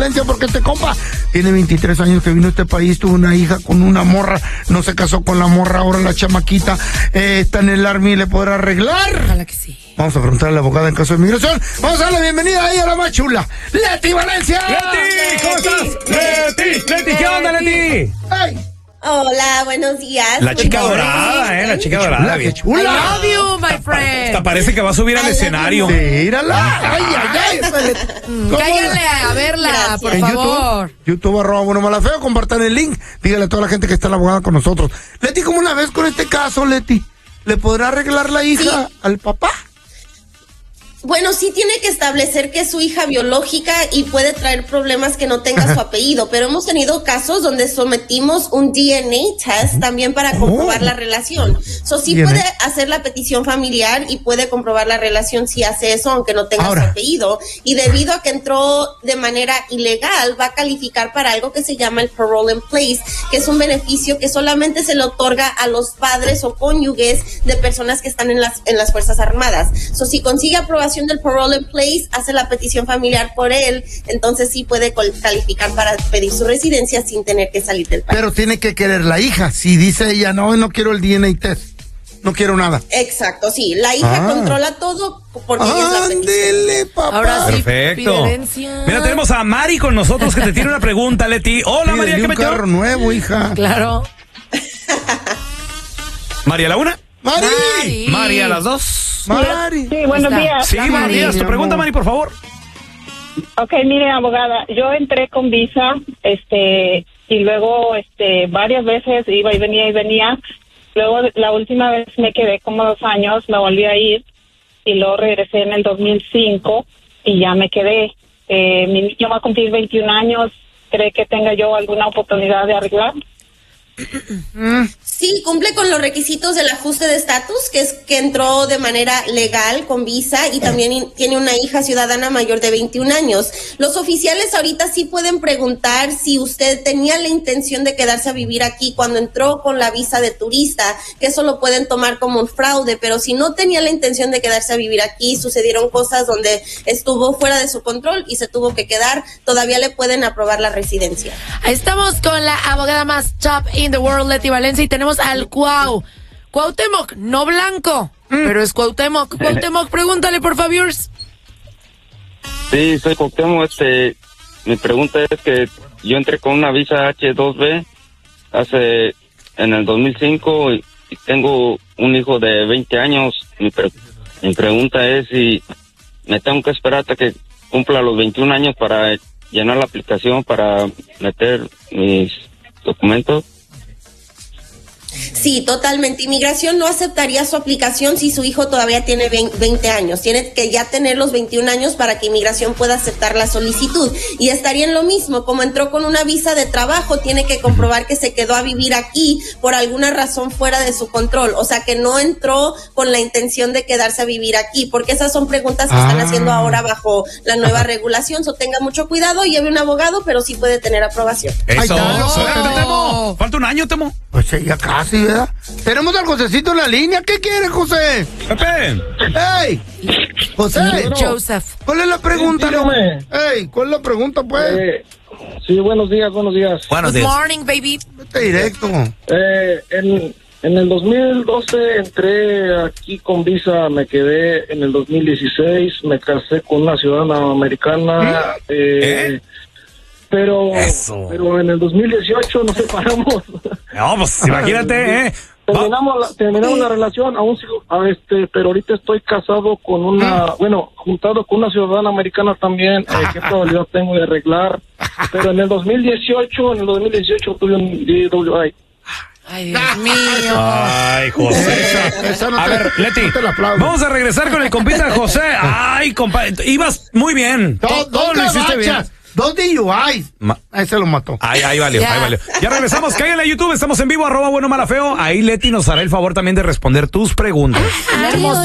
Valencia, porque este compa tiene 23 años que vino a este país, tuvo una hija con una morra, no se casó con la morra, ahora la chamaquita está en el Army y le podrá arreglar. Ojalá que sí. Vamos a preguntarle a la abogada en caso de migración. Vamos a darle la bienvenida a ella, la más chula, Leti Valencia. ¡Leti! ¿Cómo estás? ¡Leti! ¿Qué onda, Leti? ¡Ay! Hola, buenos días. La chica dorada, la chica dorada, bien chula. I love you, my friend. Hasta parece que va a subir al escenario. Mírala. Ay. Cállale a verla, Gracias. por En favor. YouTube, @buenomalafeo, compartan el link. Dígale a toda la gente que está la abogada con nosotros. Leti, ¿cómo la ves con este caso, Leti? ¿Le podrá arreglar la hija al papá? Bueno, sí tiene que establecer que es su hija biológica y puede traer problemas que no tenga su apellido, pero hemos tenido casos donde sometimos un DNA test también para comprobar la relación. Sí DNA. puede hacer la petición familiar y puede comprobar la relación si hace eso, aunque no tenga su apellido. Y debido a que entró de manera ilegal, va a calificar para algo que se llama el parole in place, que es un beneficio que solamente se le otorga a los padres o cónyuges de personas que están en las Fuerzas Armadas. Si consigue aprobación del parole in place, hace la petición familiar por él, entonces sí puede calificar para pedir su residencia sin tener que salir del país. Pero tiene que querer la hija. Si dice ella, no quiero el DNA test, no quiero nada. Exacto, sí. La hija controla todo porque ella es la petición. Ándele, papá. Ahora sí, Perfecto. Fidencia. Mira, tenemos a Mari con nosotros que te tiene una pregunta, Leti. Hola, María, ¿qué un metió? carro nuevo, hija. Claro. María, la una. Mari. María, las dos. Mari. Sí, buenos días. Sí, buenos días. Tu pregunta, Mari, por favor. Ok, mire, abogada, yo entré con visa, y luego, varias veces iba y venía. Luego, la última vez me quedé como 2 años, me volví a ir, y luego regresé en el 2005, y ya me quedé. Mi niño va a cumplir 21 años, ¿cree que tenga yo alguna oportunidad de arreglar? Sí, cumple con los requisitos del ajuste de estatus, que es que entró de manera legal con visa y también tiene una hija ciudadana mayor de 21 años. Los oficiales ahorita sí pueden preguntar si usted tenía la intención de quedarse a vivir aquí cuando entró con la visa de turista, que eso lo pueden tomar como un fraude, pero si no tenía la intención de quedarse a vivir aquí, sucedieron cosas donde estuvo fuera de su control y se tuvo que quedar, todavía le pueden aprobar la residencia. Estamos con la abogada más top in the world, Leti Valencia, y tenemos al Cuauhtémoc, no Blanco, pero es Cuauhtémoc. Cuauhtémoc, pregúntale, por favor. Sí, soy Cuauhtémoc. Mi pregunta es que yo entré con una visa H2B en el 2005 y tengo un hijo de 20 años. Mi pregunta es si me tengo que esperar hasta que cumpla los 21 años para llenar la aplicación para meter mis documentos. Sí, totalmente. Inmigración no aceptaría su aplicación si su hijo todavía tiene 20 años. Tiene que ya tener los 21 años para que Inmigración pueda aceptar la solicitud. Y estaría en lo mismo. Como entró con una visa de trabajo, tiene que comprobar que se quedó a vivir aquí por alguna razón fuera de su control. O sea, que no entró con la intención de quedarse a vivir aquí. Porque esas son preguntas que están haciendo ahora bajo la nueva regulación. Tenga mucho cuidado, lleve un abogado, pero sí puede tener aprobación. Eso. Ay, Temo. Falta un año, Temo. Pues ya casi, ¿verdad? Tenemos al Josecito en la línea. ¿Qué quiere, José? Pepe. ¡Ey! José. Joseph. ¿Cuál es la pregunta? Sí, dígame. ¡Ey! ¿Cuál es la pregunta, pues? Sí, buenos días. Buenos Good días. morning, baby. Vete directo. En el 2012 entré aquí con visa, me quedé en el 2016, me casé con una ciudadana americana, pero en el 2018 nos separamos. No, pues imagínate, Terminamos la relación, pero ahorita estoy casado con juntado con una ciudadana americana también. ¿Qué probabilidad tengo de arreglar? Pero en el 2018 tuve un DWI. Ay, Dios mío. Ay, José. Esa no A ver, Leti, no te la aplaudo. vamos a regresar con el compita de José. Ay, compa, ibas muy bien. Todo lo hiciste bien. 2 DUIs. Ahí se lo mató. Ahí valió. Ya regresamos, cállale a YouTube, estamos en vivo, @buenomalafeo. Ahí Leti nos hará el favor también de responder tus preguntas. Hermoso.